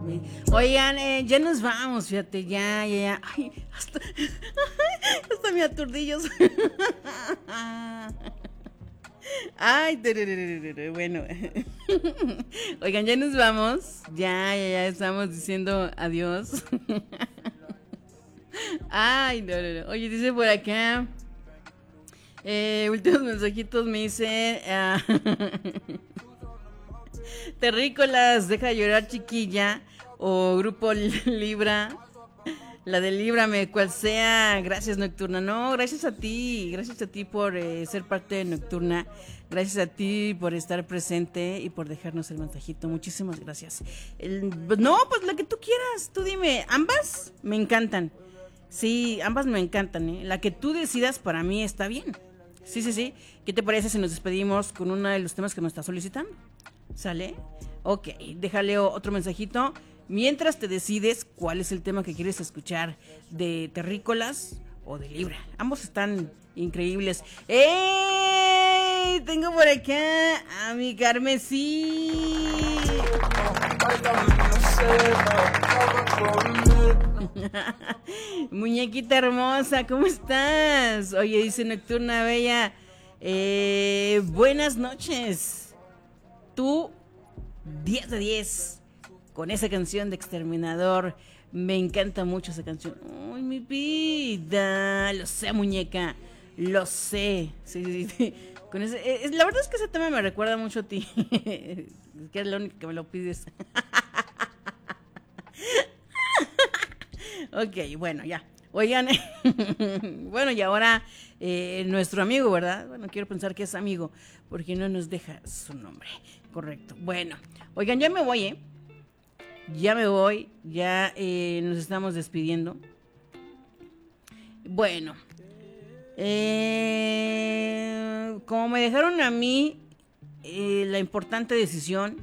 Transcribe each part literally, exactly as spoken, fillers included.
Oigan, eh, ya nos vamos, fíjate, ya, ya, ya. Ay, hasta, hasta me aturdillos. Ay, tererere, bueno. Oigan, ya nos vamos. Ya, ya, ya estamos diciendo adiós. Ay, no, no, no. Oye, dice por acá. Eh, últimos mensajitos me dice. Uh, Terrícolas, deja de llorar, chiquilla. O Grupo Libra. La de Líbrame, cual sea. Gracias, Nocturna. No, gracias a ti. Gracias a ti por eh, ser parte de Nocturna. Gracias a ti por estar presente y por dejarnos el mensajito. Muchísimas gracias. El, no, pues la que tú quieras. Tú dime. Ambas me encantan. Sí, ambas me encantan, ¿eh? La que tú decidas para mí está bien. Sí, sí, sí. ¿Qué te parece si nos despedimos con uno de los temas que nos está solicitando? ¿Sale? Ok, déjale otro mensajito. Mientras te decides cuál es el tema que quieres escuchar, de Terrícolas o de Libra. Ambos están increíbles. ¡Ey! Tengo por acá a mi Carmesí. Muñequita hermosa, ¿cómo estás? Oye, dice Nocturna Bella. Eh, buenas noches. Tú, diez de diez. Con esa canción de Exterminador. Me encanta mucho esa canción. ¡Ay, mi vida! Lo sé, muñeca. Lo sé. Sí, sí, sí. Con ese, es, la verdad es que ese tema me recuerda mucho a ti. Que es lo único que me lo pides. Ok, bueno, ya. Oigan, bueno, y ahora eh, nuestro amigo, ¿verdad? Bueno, quiero pensar que es amigo, porque no nos deja su nombre. Correcto. Bueno, oigan, ya me voy, ¿eh? Ya me voy, ya eh, nos estamos despidiendo. Bueno, eh, como me dejaron a mí eh, la importante decisión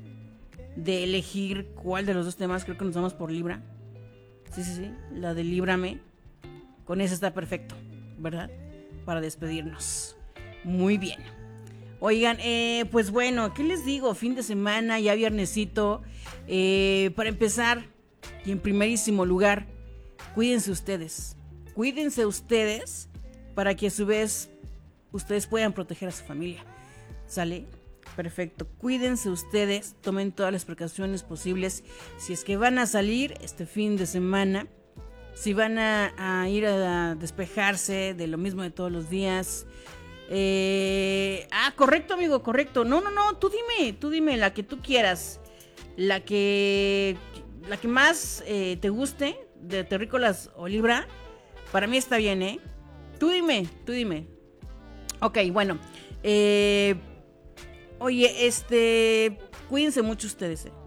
de elegir cuál de los dos temas, creo que nos vamos por Libra. Sí, sí, sí, la de Líbrame. Con esa está perfecto, ¿verdad? Para despedirnos. Muy bien. Oigan, eh, pues bueno, ¿qué les digo? Fin de semana, ya viernesito. Eh, para empezar, y en primerísimo lugar, cuídense ustedes. Cuídense ustedes para que a su vez ustedes puedan proteger a su familia. ¿Sale? Perfecto. Cuídense ustedes, tomen todas las precauciones posibles. Si es que van a salir este fin de semana, si van a, a ir a despejarse de lo mismo de todos los días. Eh, ah, correcto, amigo, correcto. No, no, no, tú dime, tú dime la que tú quieras. La que, la que más eh, te guste, de Terrícolas o Libra. Para mí está bien, ¿eh? Tú dime, tú dime. Ok, bueno. Eh... Oye, este, cuídense mucho ustedes, eh.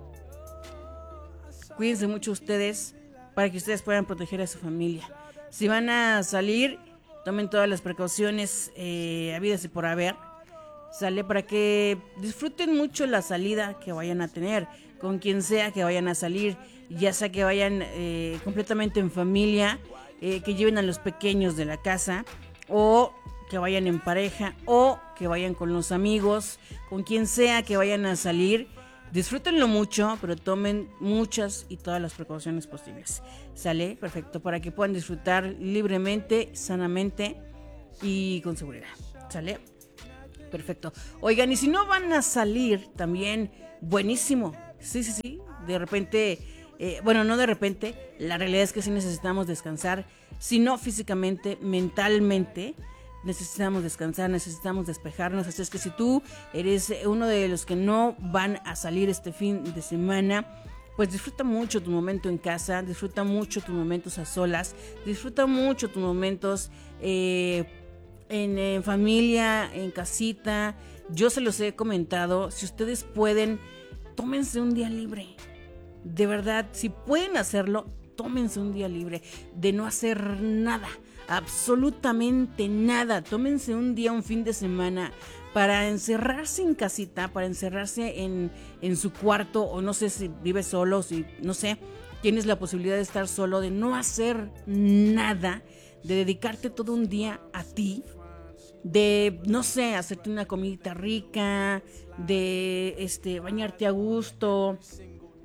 Cuídense mucho ustedes para que ustedes puedan proteger a su familia. Si van a salir, tomen todas las precauciones eh, habidas y por haber. Sale para que disfruten mucho la salida que vayan a tener, con quien sea que vayan a salir, ya sea que vayan eh, completamente en familia, eh, que lleven a los pequeños de la casa, o que vayan en pareja, o que vayan con los amigos, con quien sea que vayan a salir. Disfrútenlo mucho, pero tomen muchas y todas las precauciones posibles. ¿Sale? Perfecto, para que puedan disfrutar libremente, sanamente y con seguridad. ¿Sale? Perfecto. Oigan, y si no van a salir, también buenísimo. Sí, sí, sí. De repente, eh, bueno, no de repente, la realidad es que sí necesitamos descansar, si no físicamente, mentalmente. Necesitamos descansar, necesitamos despejarnos. Así es que si tú eres uno de los que no van a salir este fin de semana, pues disfruta mucho tu momento en casa, disfruta mucho tus momentos a solas, disfruta mucho tus momentos eh, en, en familia, en casita. Yo se los he comentado, si ustedes pueden, tómense un día libre. De verdad, si pueden hacerlo, tómense un día libre de no hacer nada. Absolutamente nada. Tómense un día, un fin de semana para encerrarse en casita, para encerrarse en, en su cuarto, o no sé si vive solo, si no sé, tienes la posibilidad de estar solo, de no hacer nada, de dedicarte todo un día a ti, de, no sé, hacerte una comidita rica, de este bañarte a gusto,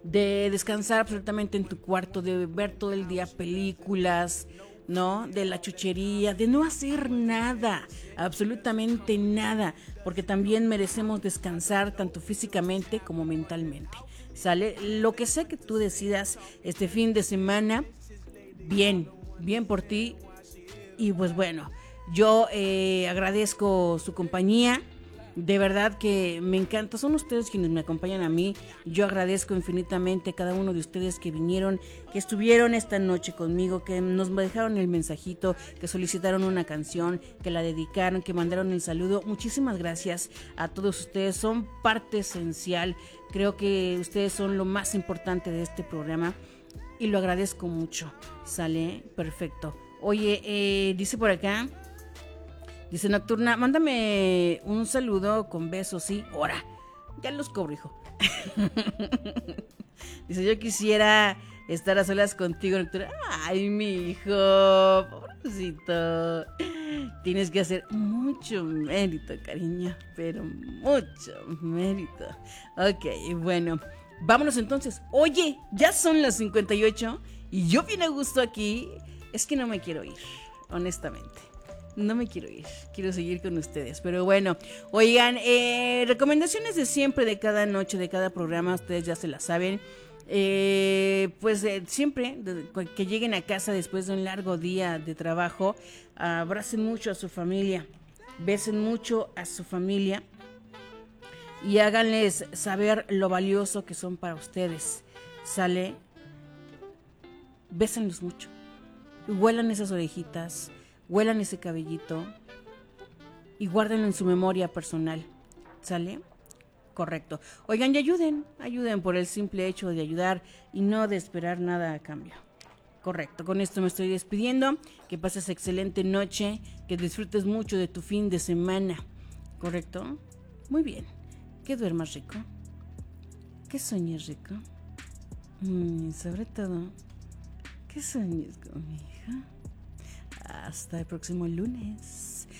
de descansar absolutamente en tu cuarto, de ver todo el día películas, ¿no? De la chuchería, de no hacer nada, absolutamente nada, porque también merecemos descansar tanto físicamente como mentalmente. ¿Sale? Lo que sea que tú decidas este fin de semana, bien, bien por ti. Y pues bueno, yo eh, agradezco su compañía. De verdad que me encanta, son ustedes quienes me acompañan a mí. Yo agradezco infinitamente a cada uno de ustedes que vinieron, que estuvieron esta noche conmigo, que nos dejaron el mensajito, que solicitaron una canción, que la dedicaron, que mandaron el saludo. Muchísimas gracias a todos ustedes, son parte esencial. Creo que ustedes son lo más importante de este programa y lo agradezco mucho. Sale, perfecto. Oye, eh, dice por acá... Dice Nocturna, mándame un saludo con besos, sí, ahora. Ya los cobro, hijo. Dice, yo quisiera estar a solas contigo, Nocturna. Ay, mi hijo, pobrecito. Tienes que hacer mucho mérito, cariño, pero mucho mérito. Ok, bueno, vámonos entonces. Oye, ya son las cincuenta y ocho y yo bien a gusto aquí. Es que no me quiero ir, honestamente. No me quiero ir, quiero seguir con ustedes. Pero bueno, oigan, eh, recomendaciones de siempre, de cada noche, de cada programa, ustedes ya se las saben. Eh, pues eh, siempre de, que lleguen a casa después de un largo día de trabajo, abracen mucho a su familia, besen mucho a su familia y háganles saber lo valioso que son para ustedes. ¿Sale? Bésenlos mucho, huelan esas orejitas, huelan ese cabellito y guárdenlo en su memoria personal. ¿Sale? Correcto. Oigan, y ayuden, ayuden por el simple hecho de ayudar y no de esperar nada a cambio. Correcto, con esto me estoy despidiendo. Que pases excelente noche, que disfrutes mucho de tu fin de semana. ¿Correcto? Muy bien. Que duermas rico, que sueñes rico y sobre todo, que sueñes con mi hija. Hasta el próximo lunes.